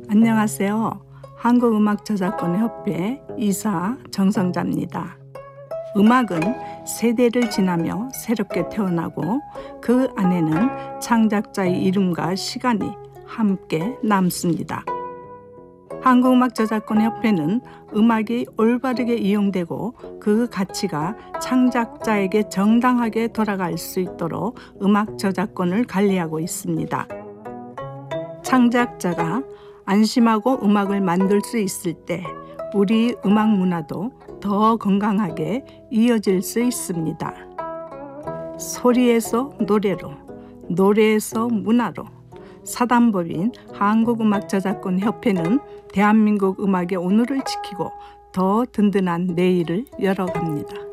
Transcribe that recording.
안녕하세요. 한국음악저작권협회 이사 정성자입니다. 음악은 세대를 지나며 새롭게 태어나고 그 안에는 창작자의 이름과 시간이 함께 남습니다. 한국음악저작권협회는 음악이 올바르게 이용되고 그 가치가 창작자에게 정당하게 돌아갈 수 있도록 음악 저작권을 관리하고 있습니다. 창작자가 안심하고 음악을 만들 수 있을 때 우리 음악 문화도 더 건강하게 이어질 수 있습니다. 소리에서 노래로, 노래에서 문화로 사단법인 한국음악저작권협회는 대한민국 음악의 오늘을 지키고 더 든든한 내일을 열어갑니다.